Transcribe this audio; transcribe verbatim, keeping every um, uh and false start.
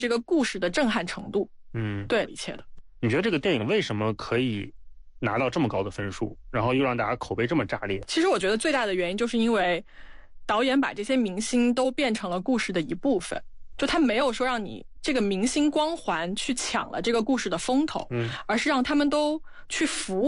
这个故事的震撼程度， 嗯， 对一切的。 你觉得这个电影为什么可以拿到这么高的分数，然后又让大家口碑这么炸裂？ 其实我觉得最大的原因就是因为导演把这些明星都变成了故事的一部分，就他没有说让你这个明星光环去抢了这个故事的风头， 嗯， 而是让他们都去服务